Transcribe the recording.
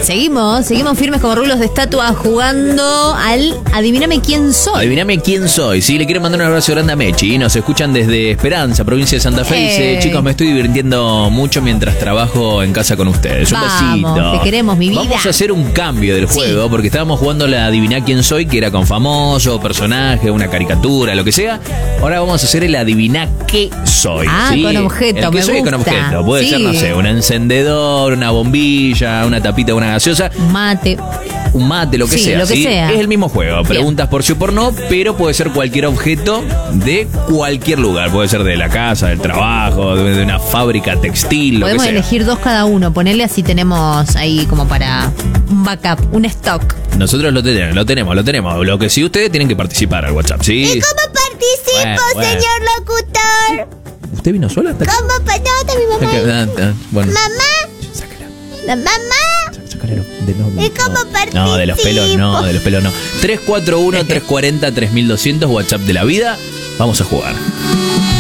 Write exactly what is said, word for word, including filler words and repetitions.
Seguimos, seguimos firmes como rulos de estatua jugando al Adivíname quién soy. Adivíname quién soy. Sí, le quiero mandar un abrazo grande a Mechi. Nos escuchan desde Esperanza, provincia de Santa Fe. Eh. Dice, chicos, me estoy divirtiendo mucho mientras trabajo en casa con ustedes. Un Vamos, besito. te queremos, mi vida. Vamos a hacer un cambio del juego, Sí. porque estábamos jugando la Adiviná quién soy, que era con famoso, personaje, una caricatura, lo que sea. Ahora vamos a hacer el Adiviná qué soy. Ah, ¿sí? con objeto, El que me soy es con gusta. objeto. Puede Sí. ser, no sé, un encendedor, una bombilla, una tapita de una gaseosa, Mate. un mate, lo que Sí, sea. lo que ¿sí? sea. Es el mismo juego. Preguntas por sí o por no, pero puede ser cualquier objeto de cualquier lugar. Puede ser de la casa, del trabajo, de, de una fábrica textil, lo Podemos que sea. elegir dos cada uno, ponerle así tenemos ahí como para un backup, un stock. Nosotros lo tenemos, lo tenemos, lo tenemos. Lo que sí, ustedes tienen que participar al WhatsApp, ¿sí? ¿Y cómo participo, Bueno, bueno. señor locutor? ¿Usted vino sola hasta acá? ¿Cómo pa- no, está mi mamá. Ok, ah, ah, bueno, Mamá, sácala. la mamá. Sácala de no, ¿Y cómo no, no, de los pelos no, participo? de los pelos no. tres cuatro uno, tres cuatro cero, tres mil doscientos, WhatsApp de la vida. Vamos a jugar.